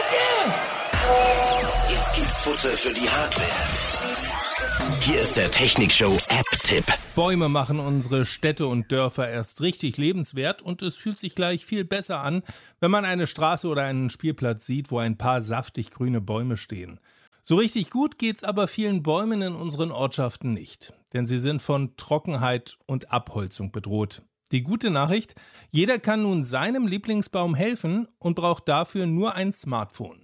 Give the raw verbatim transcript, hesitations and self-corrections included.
Jetzt gibt's Futter für die Hardware. Hier ist der Technikshow-App-Tipp. Bäume machen unsere Städte und Dörfer erst richtig lebenswert und es fühlt sich gleich viel besser an, wenn man eine Straße oder einen Spielplatz sieht, wo ein paar saftig grüne Bäume stehen. So richtig gut geht's aber vielen Bäumen in unseren Ortschaften nicht, denn sie sind von Trockenheit und Abholzung bedroht. Die gute Nachricht: Jeder kann nun seinem Lieblingsbaum helfen und braucht dafür nur ein Smartphone.